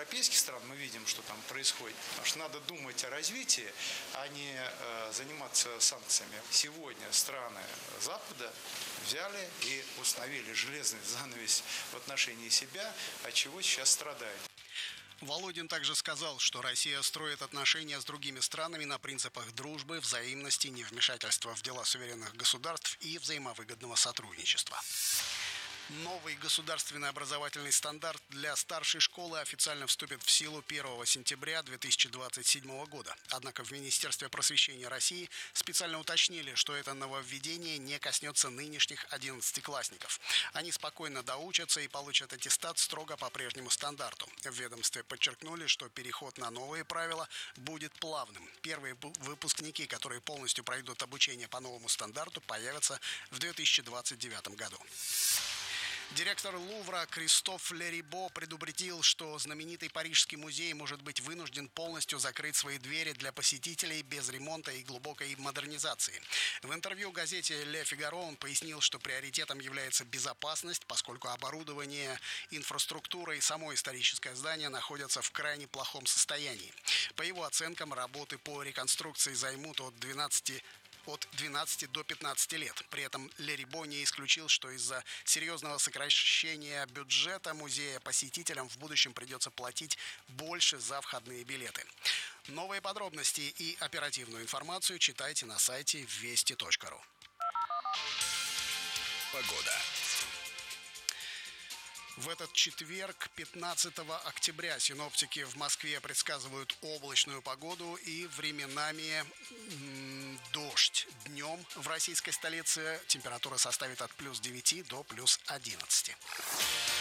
европейских стран мы видим, что там происходит. Потому что надо думать о развитии, а не заниматься санкциями. Сегодня страны Запада взяли и установили железный занавес в отношении себя, от чего сейчас страдают. Володин также сказал, что Россия строит отношения с другими странами на принципах дружбы, взаимности, невмешательства в дела суверенных государств и взаимовыгодного сотрудничества. Новый государственный образовательный стандарт для старшей школы официально вступит в силу 1 сентября 2027 года. Однако в Министерстве просвещения России специально уточнили, что это нововведение не коснется нынешних 11-классников. Они спокойно доучатся и получат аттестат строго по прежнему стандарту. В ведомстве подчеркнули, что переход на новые правила будет плавным. Первые выпускники, которые полностью пройдут обучение по новому стандарту, появятся в 2029 году. Директор Лувра Кристоф Лерибо предупредил, что знаменитый Парижский музей может быть вынужден полностью закрыть свои двери для посетителей без ремонта и глубокой модернизации. В интервью газете «Ле Фигаро» он пояснил, что приоритетом является безопасность, поскольку оборудование, инфраструктура и само историческое здание находятся в крайне плохом состоянии. По его оценкам, работы по реконструкции займут от 12 до 15 лет. При этом Лерибо не исключил, что из-за серьезного сокращения бюджета музея посетителям в будущем придется платить больше за входные билеты. Новые подробности и оперативную информацию читайте на сайте вести.ру. Погода. В этот четверг, 15 октября, синоптики в Москве предсказывают облачную погоду и временами дождь. Днем в российской столице температура составит от плюс 9 до плюс 11.